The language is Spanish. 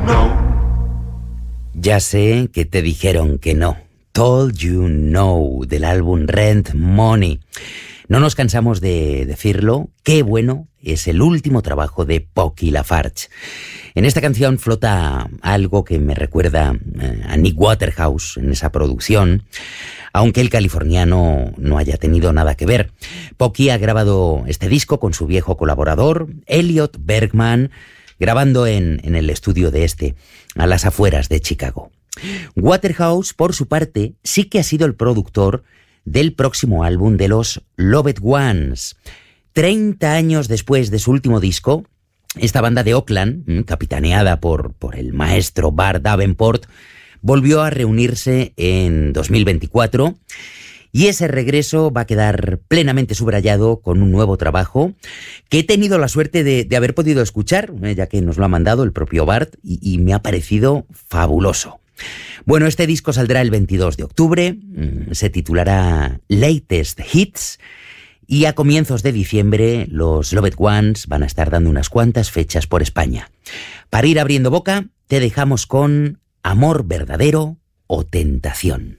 Ya sé que te dijeron que no. Told You No, del álbum Rent Money. No nos cansamos de decirlo, qué bueno es el último trabajo de Pocky Lafarge. En esta canción flota algo que me recuerda a Nick Waterhouse en esa producción, aunque el californiano no haya tenido nada que ver. Pocky ha grabado este disco con su viejo colaborador, Elliot Bergman, grabando en el estudio de a las afueras de Chicago. Waterhouse, por su parte, sí que ha sido el productor del próximo álbum de los Loved Ones. 30 años después de su último disco, esta banda de Oakland, capitaneada por el maestro Bart Davenport, volvió a reunirse en 2024 y ese regreso va a quedar plenamente subrayado con un nuevo trabajo que he tenido la suerte de haber podido escuchar, ya que nos lo ha mandado el propio Bart, y me ha parecido fabuloso. Bueno, este disco saldrá el 22 de octubre, se titulará Latest Hits, y a comienzos de diciembre los Loved Ones van a estar dando unas cuantas fechas por España. Para ir abriendo boca, te dejamos con Amor Verdadero o Tentación.